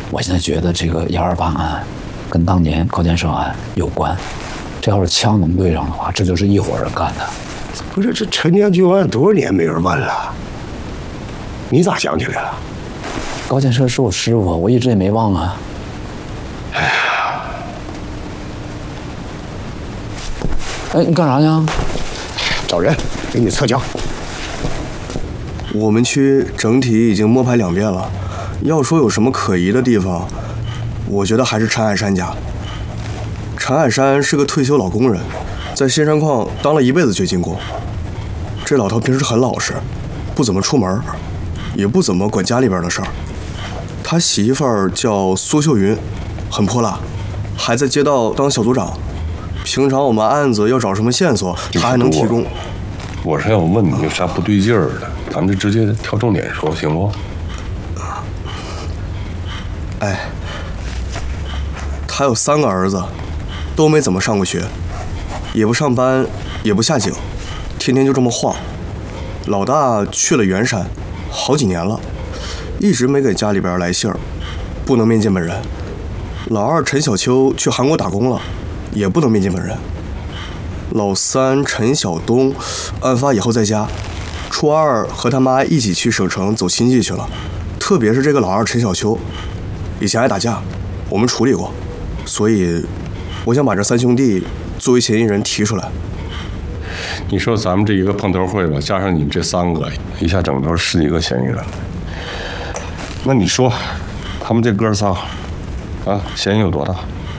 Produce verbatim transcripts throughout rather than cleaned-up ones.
我现在觉得这个幺二八案跟当年高建设案有关，这要是枪能对上的话，这就是一伙人干的。 不是，这陈家军案多少年没人问了？你咋想起来了？ 高建设是我师傅，我一直也没忘啊。哎呀，哎，你干啥去？ 找人给你测枪。 我们区整体已经摸排两遍了，要说有什么可疑的地方，我觉得还是陈海山家。陈海山是个退休老工人，在新山矿当了一辈子掘金工。这老头平时很老实，不怎么出门，也不怎么管家里边的事儿。他媳妇儿叫苏秀云，很泼辣，还在街道当小组长。平常我们案子要找什么线索，他还能提供。 我是要问你有啥不对劲儿的，咱们就直接挑重点说，行不？ 哎，他有三个儿子，都没怎么上过学，也不上班，也不下井，天天就这么晃。老大去了圆山，好几年了，一直没给家里边来信儿，不能面见本人。老二陈小秋去韩国打工了，也不能面见本人。老三陈晓东，案发以后在家，初二和他妈一起去省城走亲戚去了。特别是这个老二陈小秋，以前爱打架，我们处理过，所以我想把这三兄弟作为嫌疑人提出来。 你说咱们这一个碰头会吧，加上你们这三个，一下整头十几个嫌疑人。那你说，他们这哥仨，啊，嫌疑有多大？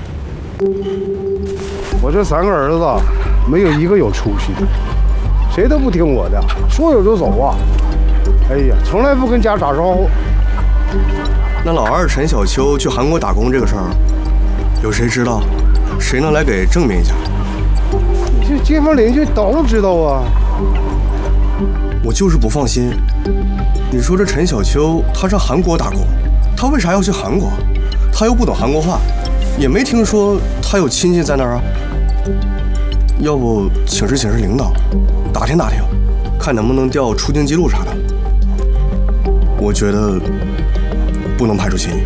我这三个儿子没有一个有出息的，谁都不听我的，说走就走啊！哎呀，从来不跟家打招呼。 那老二陈小秋去韩国打工这个事儿，有谁知道？谁能来给证明一下？ 这街坊邻居都知道啊。 我就是不放心。你说这陈小秋他上韩国打工，他为啥要去韩国？他又不懂韩国话，也没听说他有亲戚在那儿啊。要不请示请示领导，打听打听，看能不能调出境记录啥的。我觉得不能排除嫌疑。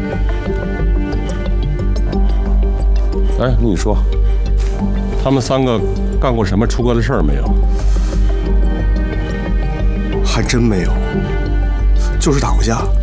哎，你说，他们三个干过什么出格的事儿没有？ 还真没有，就是打过架。